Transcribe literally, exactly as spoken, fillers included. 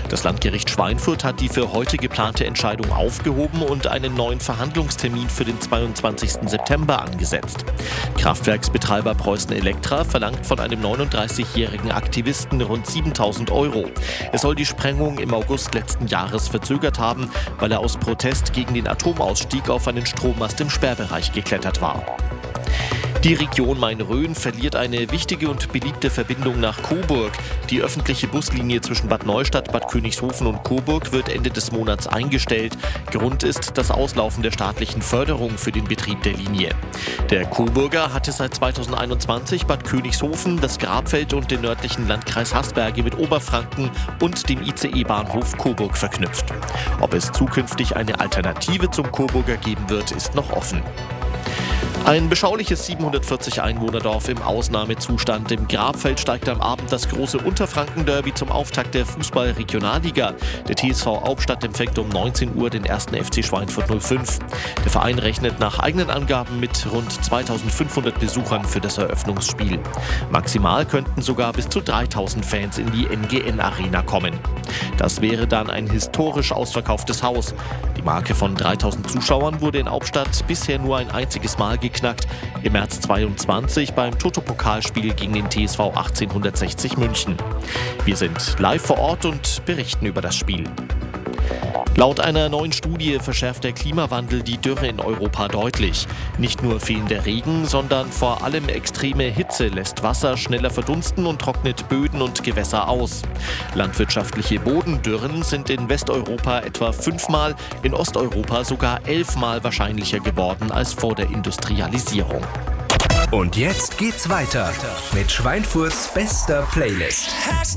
Das Landgericht Schweinfurt hat die für heute geplante Entscheidung aufgehoben und einen neuen Verhandlungstermin für den zweiundzwanzigsten September angesetzt. Kraftwerksbetreiber Preußen Elektra verlangt von einem neununddreißigjährigen Aktivisten rund siebentausend Euro. Er soll die Sprengung im August letzten Jahres verzögert haben, weil er aus Protest gegen den Atomausstieg auf einen Strommast im Sperrbereich geklettert war. Die Region Main-Rhön verliert eine wichtige und beliebte Verbindung nach Coburg. Die öffentliche Buslinie zwischen Bad Neustadt, Bad Königshofen und Coburg wird Ende des Monats eingestellt. Grund ist das Auslaufen der staatlichen Förderung für den Betrieb der Linie. Der Coburger hatte seit zweitausendeinundzwanzig Bad Königshofen, das Grabfeld und den nördlichen Landkreis Haßberge mit Oberfranken und dem I C E-Bahnhof Coburg verknüpft. Ob es zukünftig eine Alternative zum Coburger geben wird, ist noch offen. Ein beschauliches siebenhundertvierzig Einwohnerdorf im Ausnahmezustand. Im Grabfeld steigt am Abend das große Unterfranken-Derby zum Auftakt der Fußball-Regionalliga. Der T S V Hauptstadt empfängt um neunzehn Uhr den ersten F C Schweinfurt null fünf. Der Verein rechnet nach eigenen Angaben mit rund zweitausendfünfhundert Besuchern für das Eröffnungsspiel. Maximal könnten sogar bis zu dreitausend Fans in die N G N-Arena kommen. Das wäre dann ein historisch ausverkauftes Haus. Die Marke von dreitausend Zuschauern wurde in Hauptstadt bisher nur ein einziges Mal geknackt. Im März zweiundzwanzig beim Toto-Pokalspiel gegen den T S V achtzehnhundertsechzig München. Wir sind live vor Ort und berichten über das Spiel. Laut einer neuen Studie verschärft der Klimawandel die Dürre in Europa deutlich. Nicht nur fehlender Regen, sondern vor allem extreme Hitze lässt Wasser schneller verdunsten und trocknet Böden und Gewässer aus. Landwirtschaftliche Bodendürren sind in Westeuropa etwa fünfmal, in Osteuropa sogar elfmal wahrscheinlicher geworden als vor der Industrialisierung. Und jetzt geht's weiter mit Schweinfurts bester Playlist.